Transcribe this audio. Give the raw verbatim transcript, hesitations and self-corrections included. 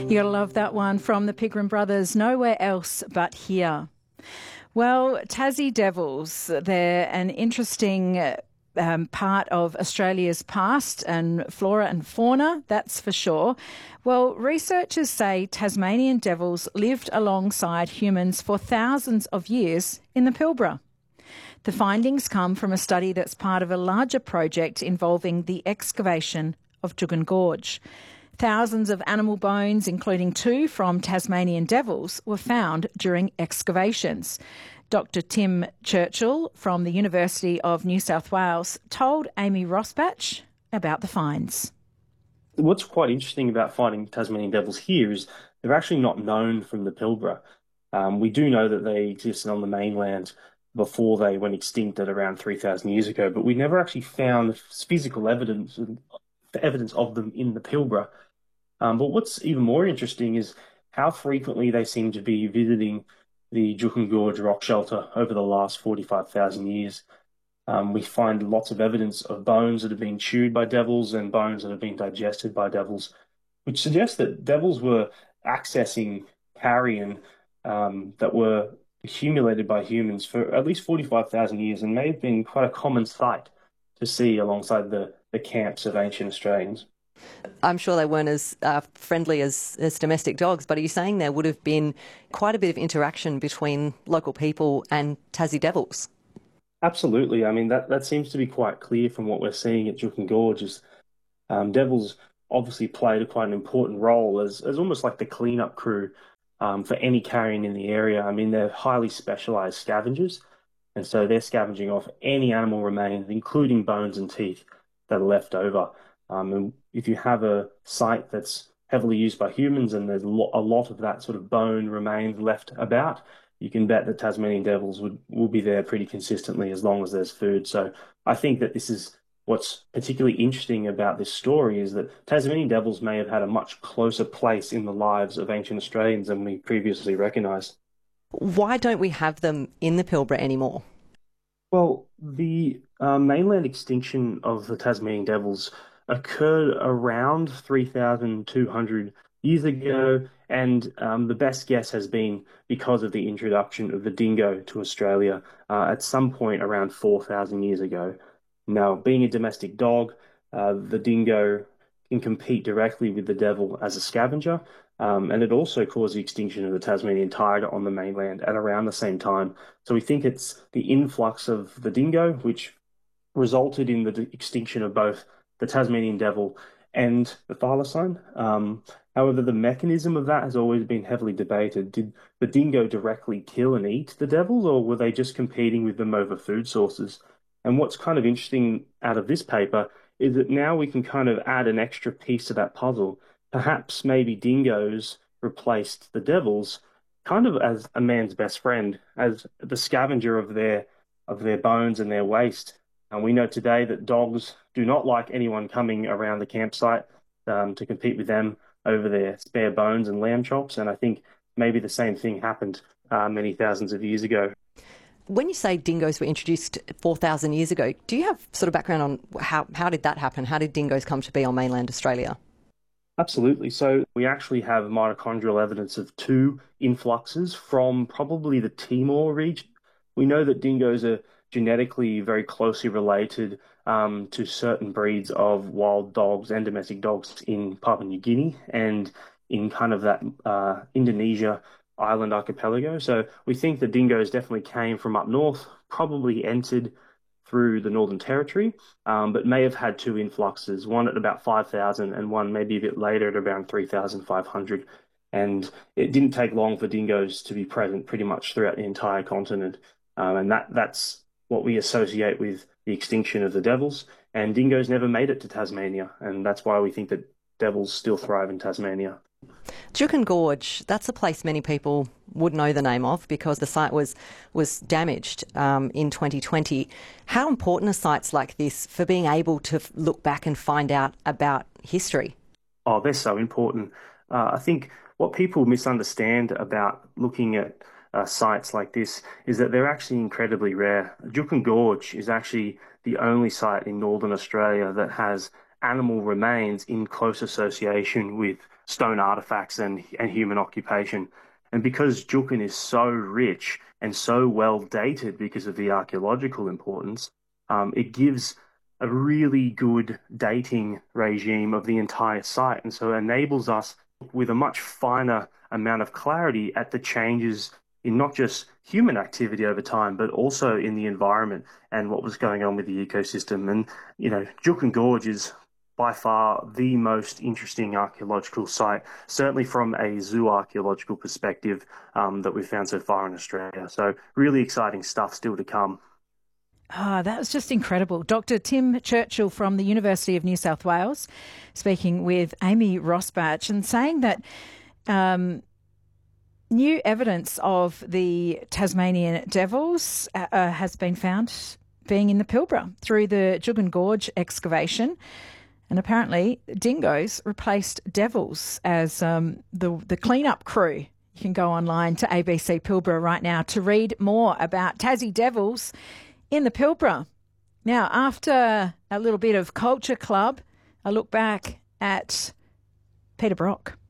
You gotta love that one from the Pigram Brothers, Nowhere Else But Here. Well, Tassie devils, they're an interesting um, part of Australia's past and flora and fauna, that's for sure. Well, researchers say Tasmanian devils lived alongside humans for thousands of years in the Pilbara. The findings come from a study that's part of a larger project involving the excavation of Juukan Gorge. Thousands of animal bones, including two from Tasmanian devils, were found during excavations. Doctor Tim Churchill from the University of New South Wales told Amy Rosbach about the finds. What's quite interesting about finding Tasmanian devils here is they're actually not known from the Pilbara. Um, we do know that they existed on the mainland before they went extinct at around three thousand years ago, but we never actually found physical evidence evidence of them in the Pilbara. Um, but what's even more interesting is how frequently they seem to be visiting the Juukan Gorge rock shelter over the last forty-five thousand years. Um, we find lots of evidence of bones that have been chewed by devils and bones that have been digested by devils, which suggests that devils were accessing carrion um, that were accumulated by humans for at least forty-five thousand years and may have been quite a common sight to see alongside the, the camps of ancient Australians. I'm sure they weren't as uh, friendly as, as domestic dogs, but are you saying there would have been quite a bit of interaction between local people and Tassie devils? Absolutely. I mean, that, that seems to be quite clear from what we're seeing at Juukan Gorge. Is, um, devils obviously played a quite an important role as, as almost like the cleanup crew um, for any carrion in the area. I mean, they're highly specialised scavengers, and so they're scavenging off any animal remains, including bones and teeth that are left over. Um, and if you have a site that's heavily used by humans and there's a lot of that sort of bone remains left about, you can bet that Tasmanian devils would will be there pretty consistently as long as there's food. So I think that this is what's particularly interesting about this story, is that Tasmanian devils may have had a much closer place in the lives of ancient Australians than we previously recognised. Why don't we have them in the Pilbara anymore? Well, the uh, mainland extinction of the Tasmanian devils occurred around three thousand two hundred years ago, and um, the best guess has been because of the introduction of the dingo to Australia uh, at some point around four thousand years ago. Now, being a domestic dog, uh, the dingo can compete directly with the devil as a scavenger, um, and it also caused the extinction of the Tasmanian tiger on the mainland at around the same time. So we think it's the influx of the dingo which resulted in the extinction of both the Tasmanian devil and the thylacine. Um, however, the mechanism of that has always been heavily debated. Did the dingo directly kill and eat the devils, or were they just competing with them over food sources? And what's kind of interesting out of this paper is that now we can kind of add an extra piece to that puzzle. Perhaps maybe dingoes replaced the devils kind of as a man's best friend, as the scavenger of their of their bones and their waste. And we know today that dogs do not like anyone coming around the campsite um, to compete with them over their spare bones and lamb chops. And I think maybe the same thing happened uh, many thousands of years ago. When you say dingoes were introduced four thousand years ago, do you have sort of background on how, how did that happen? How did dingoes come to be on mainland Australia? Absolutely. So we actually have mitochondrial evidence of two influxes from probably the Timor region. We know that dingoes are genetically very closely related um, to certain breeds of wild dogs and domestic dogs in Papua New Guinea and in kind of that uh, Indonesia island archipelago. So we think the dingoes definitely came from up north, probably entered through the Northern Territory, um, but may have had two influxes, one at about five thousand and one maybe a bit later at around three thousand five hundred. And it didn't take long for dingoes to be present pretty much throughout the entire continent. Um, and that that's what we associate with the extinction of the devils. And dingoes never made it to Tasmania, and that's why we think that devils still thrive in Tasmania. Juukan Gorge, that's a place many people would know the name of because the site was was damaged um, in twenty twenty. How important are sites like this for being able to look back and find out about history? Oh, they're so important. Uh, I think what people misunderstand about looking at uh, sites like this is that they're actually incredibly rare. Juukan Gorge is actually the only site in Northern Australia that has animal remains in close association with stone artifacts and, and human occupation. And because Juukan is so rich and so well dated because of the archaeological importance, um, it gives a really good dating regime of the entire site. And so it enables us with a much finer amount of clarity at the changes in not just human activity over time, but also in the environment and what was going on with the ecosystem. And, you know, Juukan Gorge is by far the most interesting archaeological site, certainly from a zooarchaeological perspective, um, that we've found so far in Australia. So really exciting stuff still to come. Ah, that was just incredible. Doctor Tim Churchill from the University of New South Wales speaking with Amy Rosbach and saying that um, new evidence of the Tasmanian devils uh, uh, has been found being in the Pilbara through the Juukan Gorge excavation. And apparently dingoes replaced devils as um, the, the cleanup crew. You can go online to A B C Pilbara right now to read more about Tassie devils in the Pilbara. Now, after a little bit of Culture Club, I look back at Peter Brock.